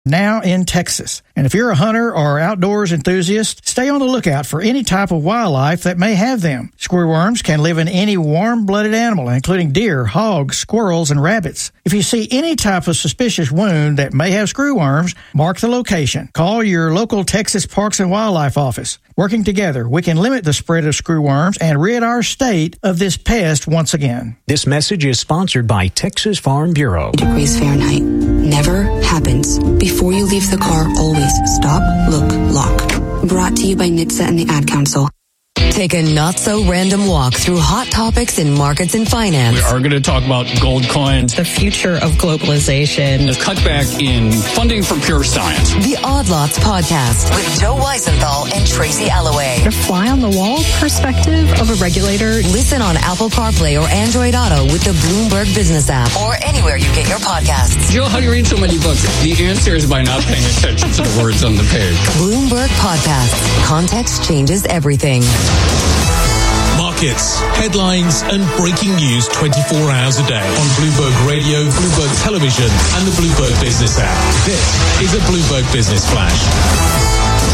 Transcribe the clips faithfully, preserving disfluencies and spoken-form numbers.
now in Texas. And if you're a hunter or outdoors enthusiast, stay on the lookout for any type of wildlife that may have them. Screwworms can live in any warm-blooded animal, including deer, hogs, squirrels, and rabbits. If you see any type of suspicious wound that may have screwworms, mark the location. Call your local Texas Parks and Wildlife office. Working together, we can limit the spread of screwworms and rid our state of this pest once again. This message is sponsored by Texas Farm Bureau. Degrees Fahrenheit never happens. Before you leave the car, always stop, look, lock. Brought to you by N H T S A and the Ad Council. Take a not-so-random walk through hot topics in markets and finance. We are going to talk about gold coins. The future of globalization. The cutback in funding for pure science. The Odd Lots Podcast with Joe Weisenthal and Tracy Alloway. The fly-on-the-wall perspective of a regulator. Listen on Apple CarPlay or Android Auto with the Bloomberg Business app or anywhere you get your podcasts. Joe, how do you read so many books? The answer is by not paying attention to the words on the page. Bloomberg Podcasts. Context changes everything. Markets, headlines, and breaking news twenty-four hours a day on Bloomberg Radio, Bloomberg Television, and the Bloomberg Business app. This is a Bloomberg Business Flash.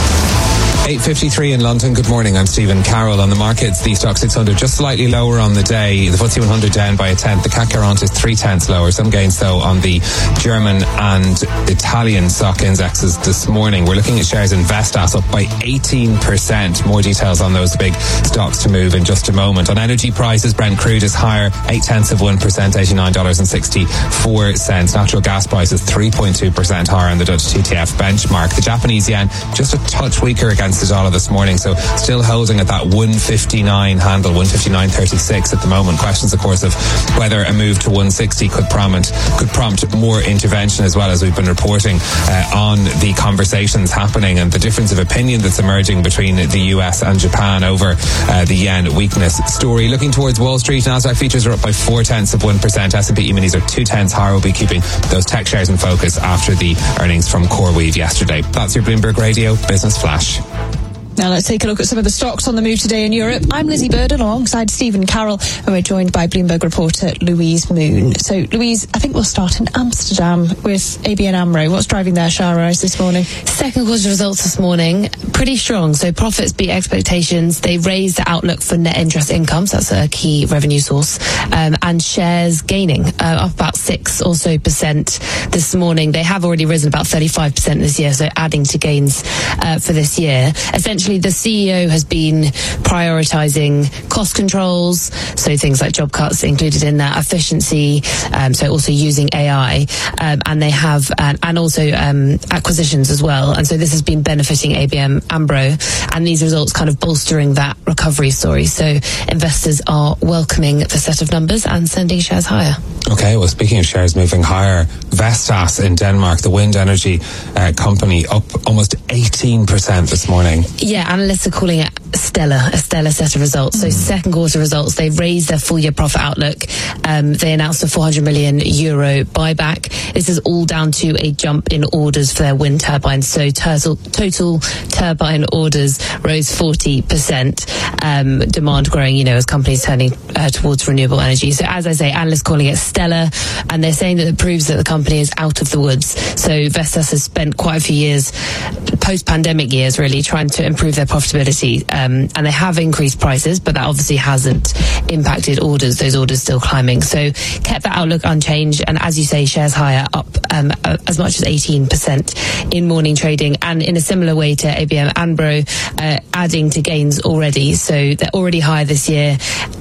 eight fifty-three in London. Good morning. I'm Stephen Carroll. On the markets, the stock six hundred just slightly lower on the day. The F T S E one hundred down by a tenth. The C A C quarante is three tenths lower. Some gains, though, on the German and Italian stock indexes this morning. We're looking at shares in Vestas up by eighteen percent. More details on those big stocks to move in just a moment. On energy prices, Brent crude is higher, eight tenths of one percent, eighty-nine dollars and sixty-four cents. Natural gas prices three point two percent higher on the Dutch T T F benchmark. The Japanese yen just a touch weaker against the dollar this morning, so still holding at that one fifty-nine handle, one fifty-nine thirty-six at the moment. Questions, of course, of whether a move to one sixty could prompt could prompt more intervention, as well as we've been reporting uh, on the conversations happening and the difference of opinion that's emerging between the U S and Japan over uh, the yen weakness story. Looking towards Wall Street, Nasdaq futures are up by four tenths of one percent. S and P E-minis are two tenths higher. We'll be keeping those tech shares in focus after the earnings from CoreWeave yesterday. That's your Bloomberg Radio Business Flash. Now let's take a look at some of the stocks on the move today in Europe. I'm Lizzie Burden alongside Stephen Carroll, and we're joined by Bloomberg reporter Louise Moon. So, Louise, I think we'll start in Amsterdam with A B N AMRO. What's driving their share rise this morning? Second quarter results this morning, pretty strong. So profits beat expectations. They raised the outlook for net interest income, so that's a key revenue source, um, and shares gaining, uh, up about six or so percent this morning. They have already risen about thirty-five percent this year, so adding to gains uh, for this year. Essentially, the C E O has been prioritising cost controls, so things like job cuts included in that, efficiency, um, so also using A I, um, and they have, uh, and also um, acquisitions as well. And so this has been benefiting A B N AMRO, and these results kind of bolstering that recovery story. So investors are welcoming the set of numbers and sending shares higher. Okay, well, speaking of shares moving higher, Vestas in Denmark, the wind energy uh, company, up almost eighteen percent this morning. Yeah, analysts are calling it stellar, a stellar set of results. So mm. second quarter results, they raised their full year profit outlook. Um, they announced a four hundred million euro buyback. This is all down to a jump in orders for their wind turbines. So total, total turbine orders rose forty percent. Um, demand growing, you know, as companies turning uh, towards renewable energy. So as I say, analysts calling it stellar, and they're saying that it proves that the company is out of the woods. So Vestas has spent quite a few years, post-pandemic years really, trying to improve their profitability, um, and they have increased prices, but that obviously hasn't impacted orders. Those orders still climbing. So kept that outlook unchanged, and as you say, shares higher, up um, as much as eighteen percent in morning trading, and in a similar way to A B N AMRO, uh, adding to gains already. So they're already higher this year.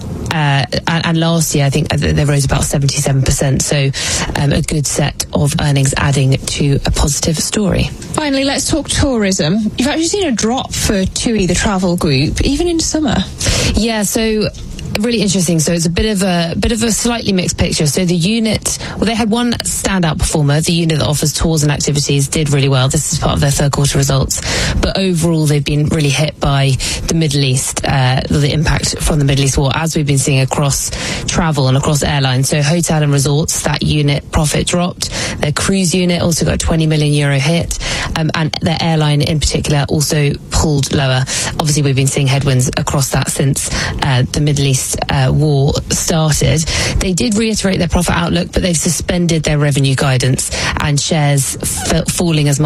Uh, and, and last year, I think they rose about seventy-seven percent. So um, a good set of earnings adding to a positive story. Finally, let's talk tourism. You've actually seen a drop for TUI, the travel group, even in summer. Yeah, so really interesting. So it's a bit of a bit of a slightly mixed picture. So the unit, well, they had one standout performer. The unit that offers tours and activities did really well. This is part of their third quarter results. But overall, they've been really hit by the Middle East, uh, the impact from the Middle East war, as we've been seeing across travel and across airlines. So hotel and resorts, that unit profit dropped. Their cruise unit also got a twenty million euro hit. um, and their airline in particular also pulled lower. Obviously, we've been seeing headwinds across that since uh, the Middle East uh, war started. They did reiterate their profit outlook, but they've suspended their revenue guidance, and shares f- falling as much